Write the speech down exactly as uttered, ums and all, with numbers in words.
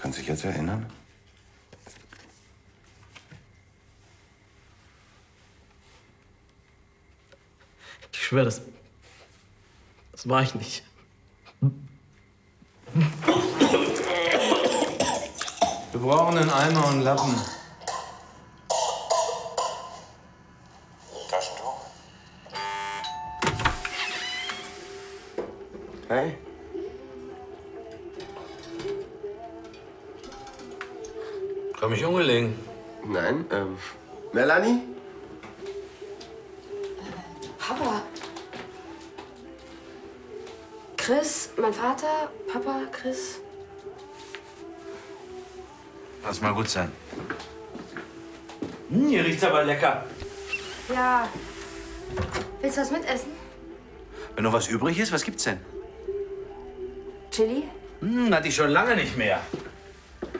Kannst du dich jetzt erinnern? Ich schwöre, das. Das war ich nicht. Wir brauchen einen Eimer und einen Lappen. Taschentuch? Hey? Komm ich ungelegen? Nein, ähm. Melanie? Papa. Chris, mein Vater, Papa, Chris. Lass mal gut sein. Hm, hier riecht's aber lecker. Ja. Willst du was mitessen? Wenn noch was übrig ist, was gibt's denn? Chili? Hm, hatte ich schon lange nicht mehr.